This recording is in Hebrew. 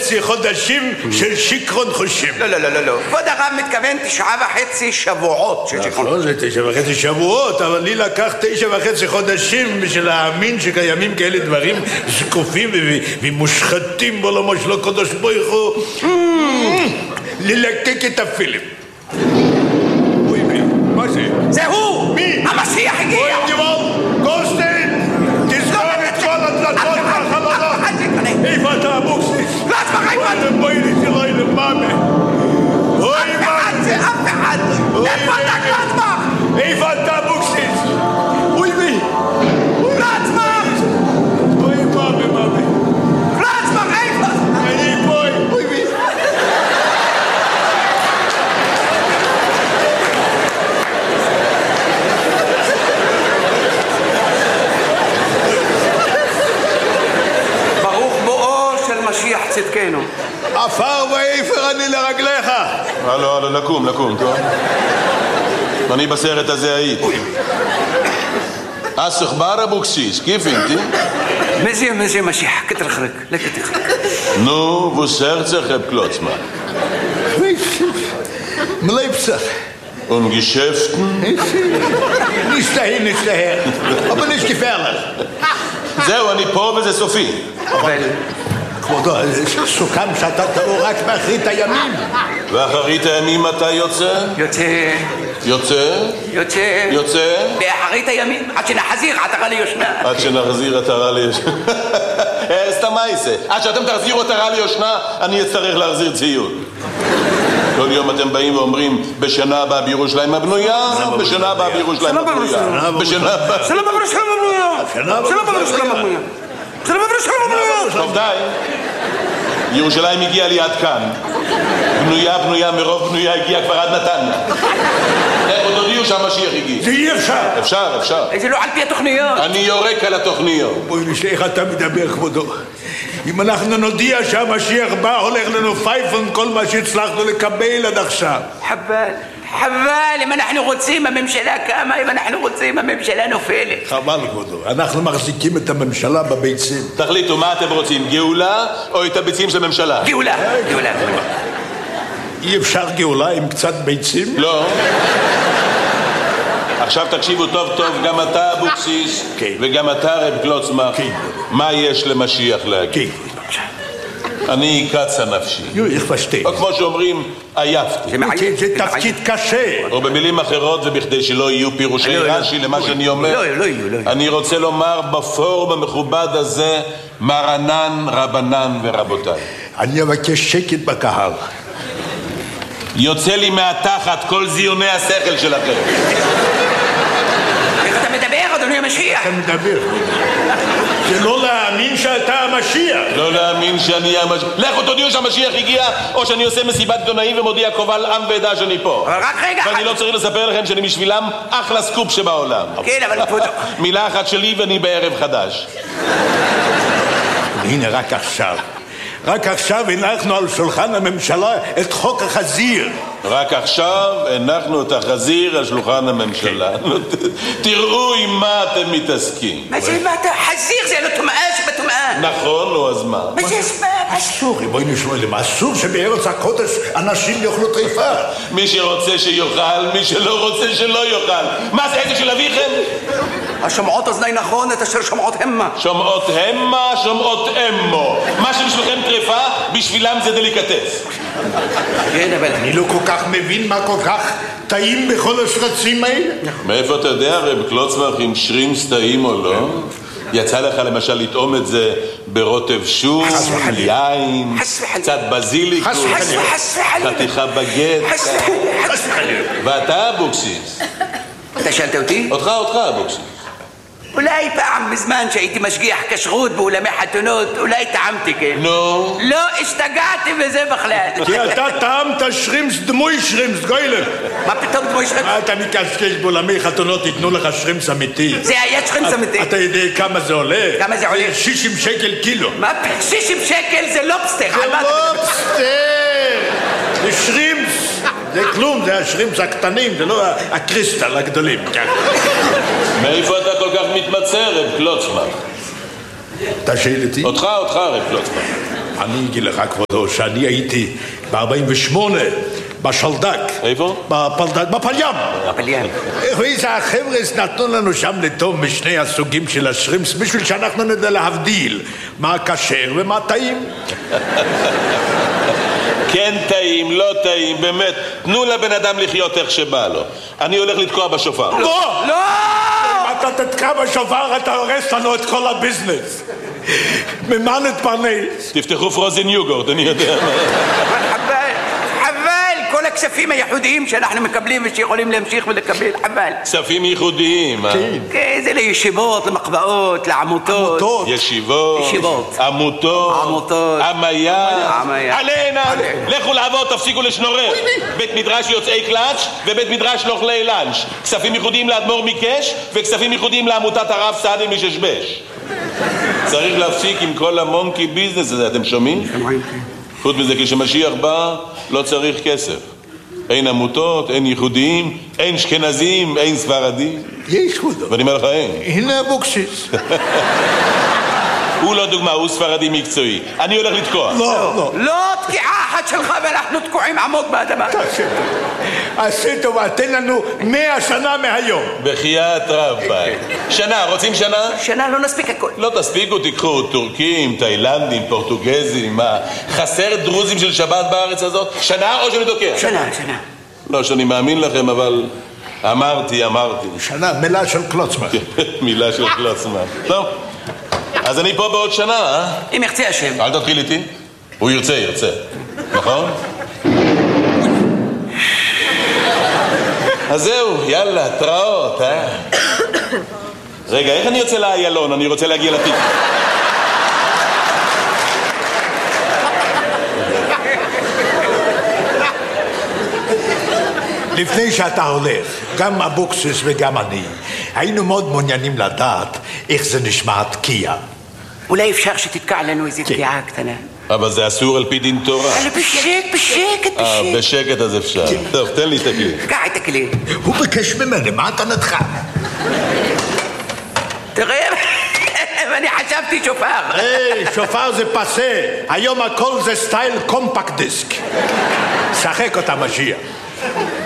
וחצי חודשים של שכרון חושים. לא. כבוד הרב מתכוון 9.5 שבועות של שכרון חושים. נכון, זה 9.5 שבועות, אבל לי לקח 9.5 חודשים בשביל להאמין שקיימים כאלה דברים זקופים ומושחתים בעולמו של הקדוש ברוך הוא. ללקק את הפילים. אוי, מה זה? זה הוא! מי? המשיח הגיע! אוי, דיבור! גולדשטיין! תסגור את כל הדלתות והחלונות! איפה אתה, אבוקסיס? לא, עצמך, איפה אתה? בואי לי תראי למאמה! אוי, מאמה! אף אחד! איפה אתה, קלצמח? איפה אתה, אבוקסיס? אוי, מי? קלצמח! אוי, מאמה! קלצמח, איפה? אני פה! אוי, מי? משיח צדקנו. עפר ואיפר אני לרגליך. הלו, לקום, טוב? אני בסרט הזה הייתי. אסכבר אבוקסיס, כיף אינתי? מזה משיח, כתרחרק, לכתרחרק. נו, וסרצח אב קלוצמה. מלייפסך. Und Geschäften? Nicht daher. Aber nicht gefährlich. זהו, אני פה וזה סופי. אבל... כבודו, סוכם שאתה תבוא רק באחרית הימים. ואחרית הימים אתה יוצא? יוצא? באחרית הימים, עד שנחזיר עטרה ליושנה. עד שנחזיר עטרה ליושנה. סתם מה יעשה? עד שאתם תחזירו עטרה ליושנה, אני אצטרך להחזיר ציוד. כל יום אתם באים ואומרים, בשנה הבאה בירושלים הבנויה, בשנה הבאה בירושלים הבנויה. בשנה הבאה... שלום בירושלים הבנויה. טוב די, ירושלים הגיעה לי עד כאן. בנויה, מרוב בנויה הגיעה כבר עד נתניה. עוד הודיעו שהמשיח הגיע. זה אי אפשר. אפשר. זה לא על פי התוכניות. אני יורק על התוכניות. בואי נשאר איך אתה מדבר, כבודו. אם אנחנו נודיע שהמשיח בא, הולך לנו פייפון כל מה שהצלחנו לקבל עד עכשיו. חבל, אם אנחנו רוצים הממשלה קמה, אם אנחנו רוצים הממשלה נופלת. חבל, כבודו, אנחנו מחזיקים את הממשלה בביצים. תחליטו, מה אתם רוצים, גאולה או את הביצים של הממשלה? גאולה. אי אפשר גאולה עם קצת ביצים? לא. עכשיו תקשיבו טוב, גם אתה אבוקסיס, וגם אתה רב קלוצמח, מה יש למשיח להגיד? אני קצה נפשי. או כמו שאומרים, עייפתי. זה תפקיד קשה. או במילים אחרות, ובכדי שלא יהיו פירושי רש"י למה שאני אומר, אני רוצה לומר בפורום המכובד הזה, מרנן, רבנן ורבותיי. אני אבקש שקט בקהל. יוצא לי מהתחת כל זיוני השכל שלכם. איך אתה מדבר, אדוני המשיח? אתה מדבר. זה לא להאמין שאתה המשיח. לא להאמין שאני המשיח. לכו תודיעו שהמשיח הגיע, או שאני עושה מסיבת עיתונאים ומודיע קובל עם ועדה שאני פה. אבל רק רגע. ואני לא צריך לספר לכם שאני בשבילם אחלה סקופ שבעולם. כן, אבל כבודו. מילה אחת שלי ואני בערב חדש. הנה, רק עכשיו הנחנו על שולחן הממשלה את חוק החזיר. רק עכשיו הנחנו את החזיר על שולחן הממשלה. תראו עם מה אתם מתעסקים. מה זה מה אתה? חזיר זה לא טומאה שבטומאה. נכון, נו, אז מה? מה זה אסבב? אסור, בואי נשמע למה אסור שבארץ הקודש אנשים יאכלו טריפה. מי שרוצה שיאכל, מי שלא רוצה שלא יאכל. מה זה, איזה של אביכם? השומעות אוזני נכון, את אשר שומעות המה. שומעות המה, שומעות אמו. מה שבשבילכם טריפה, בשבילם זה דליקטס. כן, אבל אני לא כל כך מבין מה כל כך טעים בכל השרצים האלה. מאיפה אתה יודע, רב קלוצמח, אם שרימס טעים או לא? יצא לך למשל לטעום את זה ברוטב שום, יין, קצת בזיליקו, חתיכה בגט. ואתה אבוקסיס? אתה שאלת אותי? אותך אבוקסיס. אולי פעם מזמן שהייתי משגיח כשרות באולמי חתונות, אולי טעמתי, כן? נו? לא, השתגעתי בזה בכלל. כי אתה טעמת שרימס דמוי שרימס, גוילר. מה פתאום דמוי שרימס? אתה מקשקש באולמי חתונות, ייתנו לך שרימס אמיתי. זה היה שרימס אמיתי. אתה יודע כמה זה עולה? כמה זה עולה? 60 שקל קילו. מה? 60 שקל זה לובסטר. זה לובסטר! זה שרימס. זה כלום, זה השרימס הקטנים, זה לא הקריסטל הגדולים. מאיפה אתה כל כך מתמצא, רב קלוצמח? אתה שואל אותי? אותך, רב קלוצמח. אני אגיד לך, כבודו, שאני הייתי ב-48 בשלדק. איפה? בפלים. פליין. ואיזה החבר'ה נתנו לנו שם לטוב משני הסוגים של השרימפס בשביל שאנחנו נדע להבדיל מה כשר ומה טעים. כן טעים, לא טעים, באמת. תנו לבן אדם לחיות איך שבא לו. אני הולך לתקוע בשופר. לא! לא! אם אתה תתקע בשופר אתה הורס לנו את כל הביזנס. ממה נתפרנס? תפתחו פרוזן יוגורט, אני יודע. חבל, כל הכספים הייחודיים שאנחנו מקבלים ושיכולים להמשיך ולקבל, חבל. כספים ייחודיים, כן, זה לישיבות, למחבאות, לעמותות. ישיבות, עמותות, עמיה. עלינה, לכו לעבוד, תפסיקו לשנורר. בית מדרש יוצאי קלאץ' ובית מדרש לאוכלי לאנץ'. כספים ייחודיים לאדמו"ר מקש וכספים ייחודיים לעמותת הרב סעדי מששבש. צריך להפסיק עם כל המונקי ביזנס הזה, אתם שומעים? חוץ מזה, כשמשיח בא, לא צריך כסף. אין עמותות, אין ייחודיים, אין אשכנזים, אין ספרדים. יש כבודו. ואני אומר לך, אין. הנה אבוקסיס. הוא לא דוגמה, הוא ספרדי מקצועי. אני הולך לתקוע. לא. לא תקיעה אחת שלך ואנחנו תקועים עמוק באדמה. עשי טובה, תן לנו 100 שנה מהיום. בחייאת רבי. שנה, רוצים שנה? שנה לא נספיק הכל. לא תספיקו, תיקחו טורקים, תאילנדים, פורטוגזים, מה? חסר דרוזים של שבת בארץ הזאת? שנה או שאני תוקע? שנה. לא שאני מאמין לכם, אבל אמרתי. שנה, מילה של קלוצמן. מילה של קלוצמן. טוב, אז אני פה בעוד שנה, אה? אם ירצה השם. אל תתחיל איתי. הוא ירצה. נכון? אז זהו, יאללה, תראות, אה? רגע, איך אני יוצא לאיילון? אני רוצה להגיע לתיק. לפני שאתה הולך, גם אבוקסיס וגם אני, היינו מאוד מעוניינים לדעת איך זה נשמע תקיעה. אולי אפשר שתתקע לנו איזו תקיעה קטנה. אבל זה אסור על פי דין תורה. בשקט. בשקט אז אפשר. טוב, תן לי את הכלי. קח את הכלי. הוא ביקש ממני, מה אתה נדחה? תראה, ואני חשבתי שופר. היי, שופר זה פסה. היום הכל זה סטייל קומפקט דיסק. שחק אותה משיח.